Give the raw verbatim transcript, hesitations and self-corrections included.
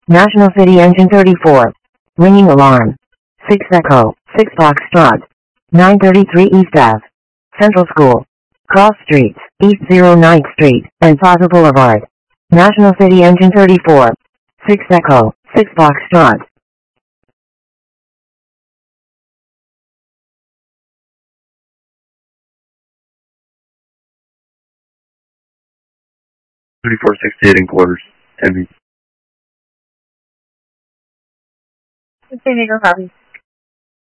National City Engine thirty-four. Ringing alarm. six Echo, six Foxtrot. nine thirty-three East Ave. Central School. Cross Streets, East oh ninth Street, and Plaza Boulevard. National City Engine thirty-four. six Echo, six Foxtrot. thirty-four sixty-eight in quarters. Heavy. San Diego copy.